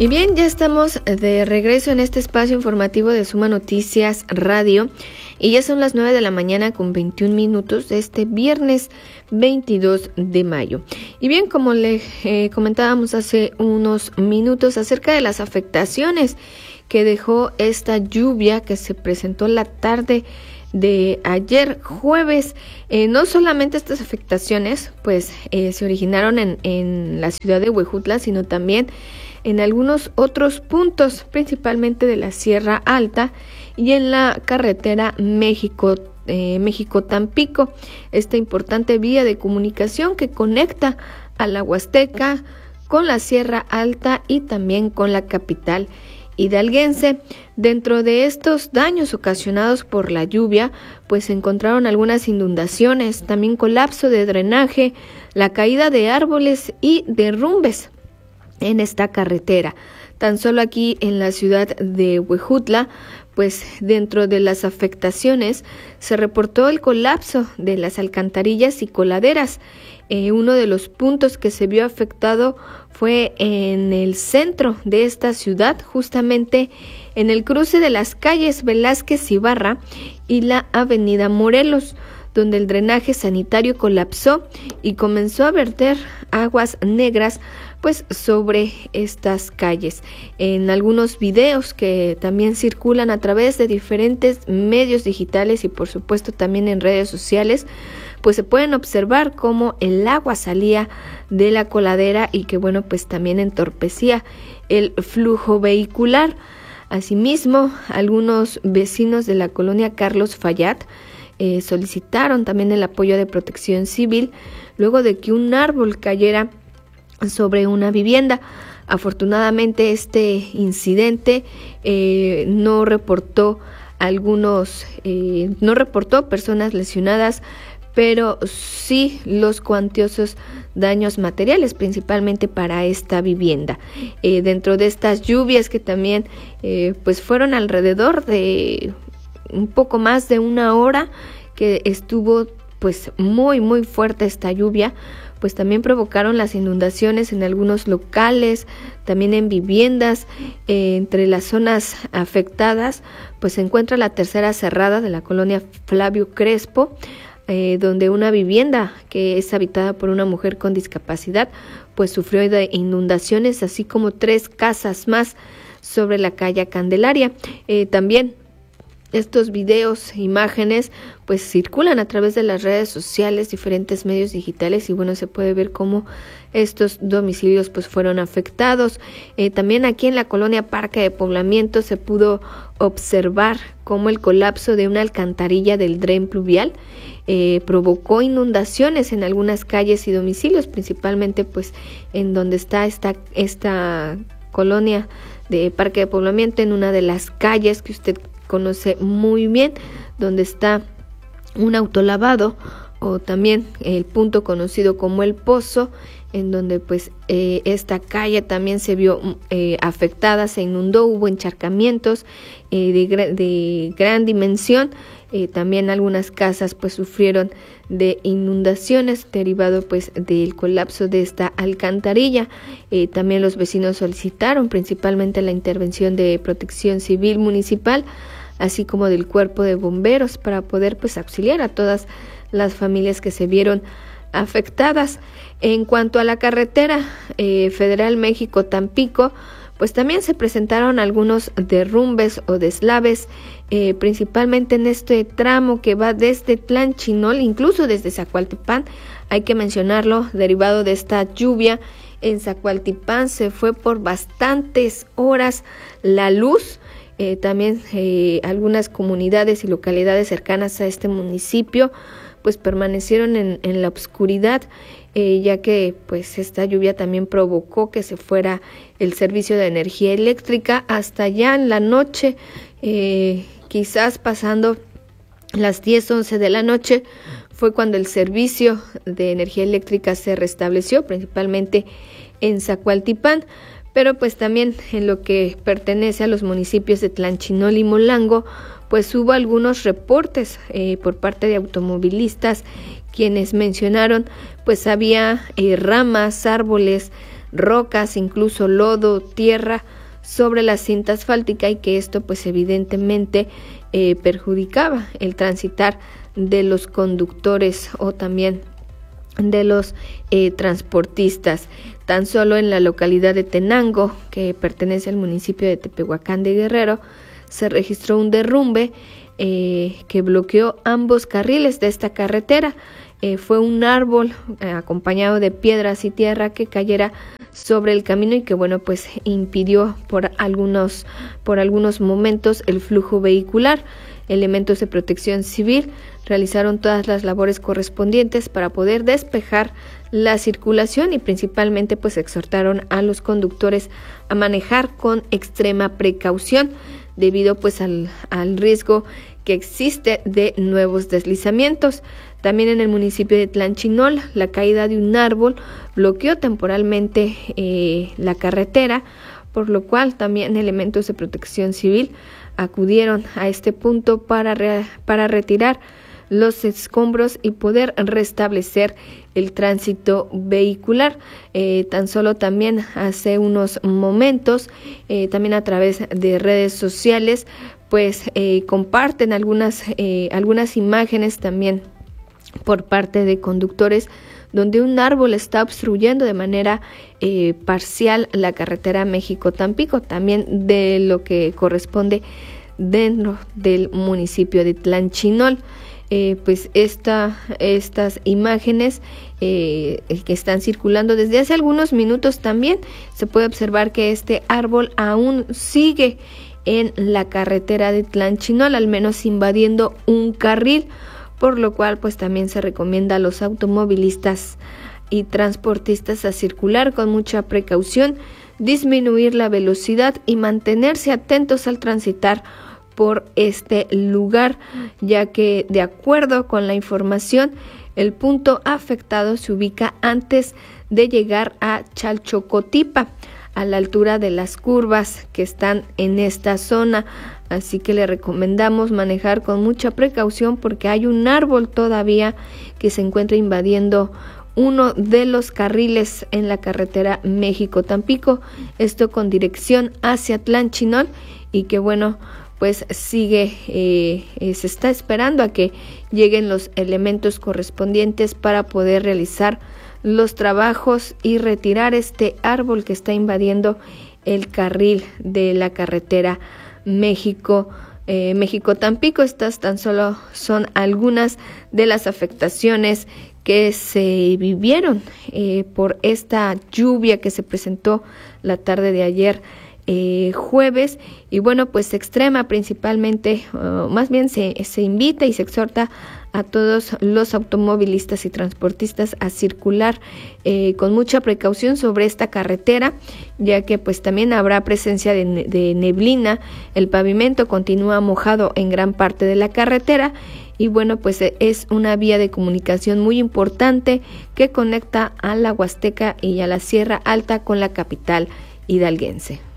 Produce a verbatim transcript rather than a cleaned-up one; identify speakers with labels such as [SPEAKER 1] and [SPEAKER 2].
[SPEAKER 1] Y bien, ya estamos de regreso en este espacio informativo de Suma Noticias Radio y ya son las nueve de la mañana con veintiún minutos de este viernes veintidós de mayo. Y bien, como le eh, comentábamos hace unos minutos acerca de las afectaciones que dejó esta lluvia que se presentó la tarde de ayer jueves, eh, no solamente estas afectaciones pues eh, se originaron en, en la ciudad de Huejutla, sino también en algunos otros puntos, principalmente de la Sierra Alta y en la carretera México, eh, México-Tampico, esta importante vía de comunicación que conecta a la Huasteca con la Sierra Alta y también con la capital hidalguense. Dentro de estos daños ocasionados por la lluvia, pues se encontraron algunas inundaciones, también colapso de drenaje, la caída de árboles y derrumbes en esta carretera. Tan solo aquí en la ciudad de Huejutla, pues dentro de las afectaciones se reportó el colapso de las alcantarillas y coladeras. Eh, uno de los puntos que se vio afectado fue en el centro de esta ciudad, justamente en el cruce de las calles Velázquez Ibarra y la avenida Morelos, donde el drenaje sanitario colapsó y comenzó a verter aguas negras pues sobre estas calles. En algunos videos que también circulan a través de diferentes medios digitales y por supuesto también en redes sociales, pues se pueden observar cómo el agua salía de la coladera y que bueno, pues también entorpecía el flujo vehicular. Asimismo, algunos vecinos de la colonia Carlos Fallat eh, solicitaron también el apoyo de Protección Civil luego de que un árbol cayera sobre una vivienda. Afortunadamente este incidente eh, no reportó algunos, eh, no reportó personas lesionadas, pero sí los cuantiosos daños materiales, principalmente para esta vivienda. Eh, dentro de estas lluvias que también eh, pues fueron alrededor de un poco más de una hora que estuvo pues muy muy fuerte esta lluvia, pues también provocaron las inundaciones en algunos locales, también en viviendas. Eh, entre las zonas afectadas pues se encuentra la tercera cerrada de la colonia Flavio Crespo, eh, donde una vivienda que es habitada por una mujer con discapacidad pues sufrió de inundaciones, así como tres casas más sobre la calle Candelaria. Eh, también estos videos, imágenes, pues circulan a través de las redes sociales, diferentes medios digitales y bueno, se puede ver cómo estos domicilios pues fueron afectados. Eh, también aquí en la colonia Parque de Poblamiento se pudo observar cómo el colapso de una alcantarilla del dren pluvial eh, provocó inundaciones en algunas calles y domicilios, principalmente pues en donde está esta, esta colonia de Parque de Poblamiento, en una de las calles que usted conoce muy bien, donde está un autolavado o también el punto conocido como El Pozo, en donde pues eh, esta calle también se vio eh, afectada, se inundó, hubo encharcamientos eh, de, de gran dimensión. Eh, también algunas casas pues sufrieron de inundaciones derivado pues del colapso de esta alcantarilla. Eh, también los vecinos solicitaron principalmente la intervención de Protección Civil Municipal, así como del Cuerpo de Bomberos, para poder pues auxiliar a todas las familias que se vieron afectadas. En cuanto a la carretera eh, Federal México-Tampico, pues también se presentaron algunos derrumbes o deslaves, eh, principalmente en este tramo que va desde Tlanchinol, incluso desde Zacualtipán. Hay que mencionarlo, derivado de esta lluvia, en Zacualtipán se fue por bastantes horas la luz. Eh, también eh, algunas comunidades y localidades cercanas a este municipio pues permanecieron en, en la oscuridad, eh, ya que pues esta lluvia también provocó que se fuera el servicio de energía eléctrica hasta ya en la noche, eh, quizás pasando las diez, once de la noche, fue cuando el servicio de energía eléctrica se restableció, principalmente en Zacualtipán. Pero pues también en lo que pertenece a los municipios de Tlanchinol y Molango, pues hubo algunos reportes eh, por parte de automovilistas quienes mencionaron pues había eh, ramas, árboles rocas, incluso lodo, tierra sobre la cinta asfáltica, y que esto pues evidentemente eh, perjudicaba el transitar de los conductores o también de los eh, transportistas. Tan solo en la localidad de Tenango, que pertenece al municipio de Tepehuacán de Guerrero, se registró un derrumbe eh, que bloqueó ambos carriles de esta carretera. Eh, fue un árbol eh, acompañado de piedras y tierra que cayera sobre el camino y que bueno pues impidió por algunos por algunos momentos el flujo vehicular. Elementos de protección civil realizaron todas las labores correspondientes para poder despejar la circulación y principalmente pues exhortaron a los conductores a manejar con extrema precaución debido pues al, al riesgo que existe de nuevos deslizamientos. También en el municipio de Tlanchinol, la caída de un árbol bloqueó temporalmente eh, la carretera, por lo cual también elementos de protección civil acudieron a este punto para, re, para retirar los escombros y poder restablecer el tránsito vehicular. Eh, tan solo también hace unos momentos, eh, también a través de redes sociales, pues eh, comparten algunas, eh, algunas imágenes también por parte de conductores donde un árbol está obstruyendo de manera eh, parcial la carretera México-Tampico, también de lo que corresponde dentro del municipio de Tlanchinol. Eh, pues esta, estas imágenes eh, que están circulando desde hace algunos minutos también se puede observar que este árbol aún sigue en la carretera de Tlanchinol, al menos invadiendo un carril, por lo cual pues también se recomienda a los automovilistas y transportistas a circular con mucha precaución, disminuir la velocidad y mantenerse atentos al transitar por este lugar, ya que de acuerdo con la información, el punto afectado se ubica antes de llegar a Chalchocotipa, a la altura de las curvas que están en esta zona. Así que le recomendamos manejar con mucha precaución porque hay un árbol todavía que se encuentra invadiendo uno de los carriles en la carretera México-Tampico, esto con dirección hacia Tlanchinol, y que bueno, pues sigue, eh, eh, se está esperando a que lleguen los elementos correspondientes para poder realizar los trabajos y retirar este árbol que está invadiendo el carril de la carretera México eh, México-Tampico. Estas tan solo son algunas de las afectaciones que se vivieron eh, por esta lluvia que se presentó la tarde de ayer eh, jueves, y bueno pues se extrema principalmente, uh, más bien se, se invita y se exhorta a todos los automovilistas y transportistas a circular eh, con mucha precaución sobre esta carretera, ya que pues también habrá presencia de, de neblina. El pavimento continúa mojado en gran parte de la carretera y bueno pues es una vía de comunicación muy importante que conecta a la Huasteca y a la Sierra Alta con la capital hidalguense.